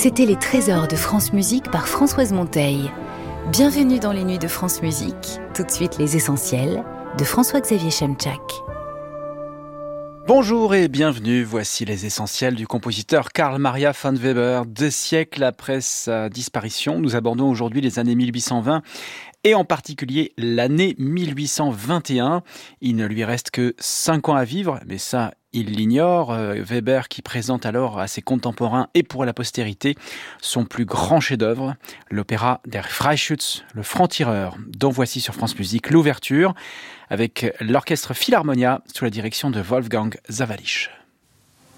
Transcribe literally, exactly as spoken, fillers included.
C'était les trésors de France Musique par Françoise Monteil. Bienvenue dans les nuits de France Musique. Tout de suite les essentiels de François-Xavier Chemczak. Bonjour et bienvenue, voici les essentiels du compositeur Carl Maria von Weber. Deux siècles après sa disparition, nous abordons aujourd'hui les années mille huit cent vingt et en particulier l'année mille huit cent vingt et un. Il ne lui reste que cinq ans à vivre, mais ça, il l'ignore. Weber qui présente alors à ses contemporains et pour la postérité son plus grand chef-d'œuvre, l'opéra Der Freischütz, le franc-tireur, dont voici sur France Musique l'ouverture avec l'orchestre Philharmonia sous la direction de Wolfgang Sawallisch.